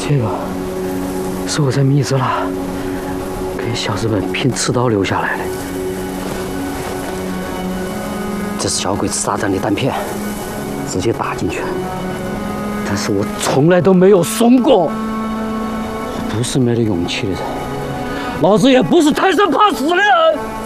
这个是我在米兹拉给小日本拼刺刀留下来的。这是小鬼子炸弹的弹片，直接打进去。但是我从来都没有怂过。我不是没了勇气的人，老子也不是贪生怕死的人。